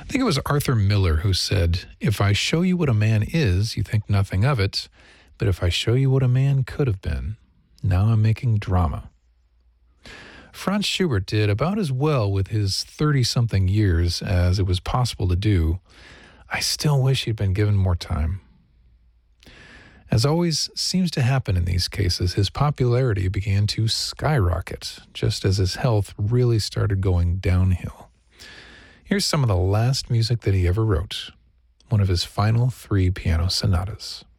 I think it was Arthur Miller who said, "If I show you what a man is, you think nothing of it. But if I show you what a man could have been, now I'm making drama." Franz Schubert did about as well with his 30-something years as it was possible to do. I still wish he'd been given more time. As always seems to happen in these cases, his popularity began to skyrocket just as his health really started going downhill. Here's some of the last music that he ever wrote, one of his final 3 piano sonatas.